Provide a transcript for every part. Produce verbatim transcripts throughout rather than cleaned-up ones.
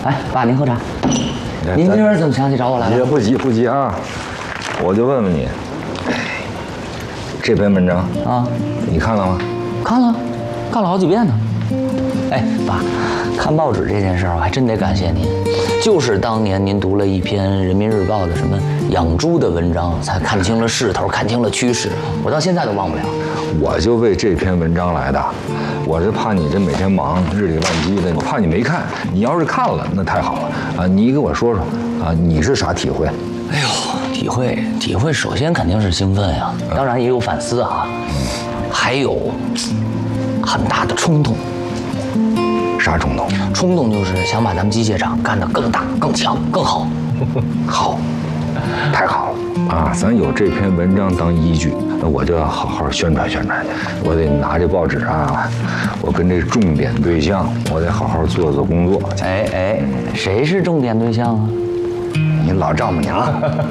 哎，爸，您喝茶。您今儿怎么想起找我来了？ 也不急不急啊，我就问问你，这篇文章啊， 你看了吗？ 看了，看了好几遍呢。哎，爸，看报纸这件事儿，我还真得感谢您。就是当年您读了一篇《人民日报》的什么养猪的文章，才看清了势头，看清了趋势。我到现在都忘不了。 我就为这篇文章来的，我是怕你这每天忙日理万机的，我怕你没看。你要是看了，那太好了啊！你给我说说啊，你是啥体会？ 哎呦，体会体会，首先肯定是兴奋呀，当然也有反思啊，还有很大的冲动。 啥冲动？ 冲动就是想把咱们机械厂干得更大、更强、更好。 好，太好了啊！咱有这篇文章当依据，那我就要好好宣传宣传。我得拿这报纸啊，我跟这重点对象，我得好好做做工作。 哎哎，谁是重点对象啊？ 你老丈母娘。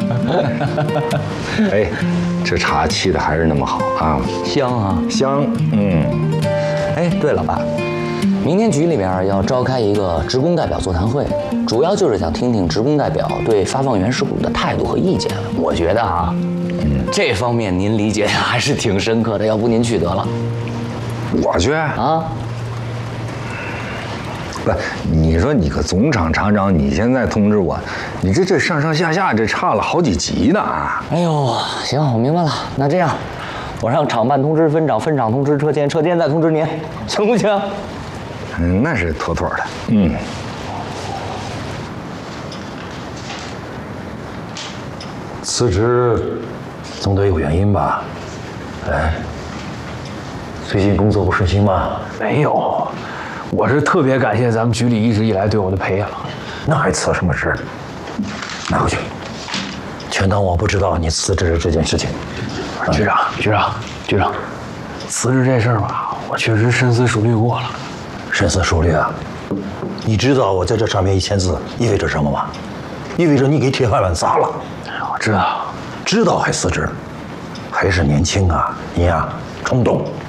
哎，这茶沏的还是那么好啊， 香啊， 香。嗯。 哎，对了，爸。明天局里边要召开一个职工代表座谈会，主要就是想听听职工代表对发放原始股的态度和意见。我觉得啊，嗯，这方面您理解还是挺深刻的，要不您去得了。 我去啊？ 不，你说你个总厂厂长，你现在通知我，你这这上上下下这差了好几级呢啊！ 哎呦，行，我明白了。那这样，我让厂办通知分厂，分厂通知车间，车间再通知您，行不行？ 嗯，那是妥妥的。嗯， 辞职总得有原因吧？哎，最近工作不顺心吗？ 没有，我是特别感谢咱们局里一直以来对我的培养。 那还辞什么职？拿回去，全当我不知道你辞职这件事情。 局长，局长，局长，辞职这事儿吧，我确实深思熟虑过了。 深思熟虑啊！你知道我在这上面一签字意味着什么吗？意味着你给铁饭碗砸了。 我知道， 知道还辞职，还是年轻啊！你呀，冲动。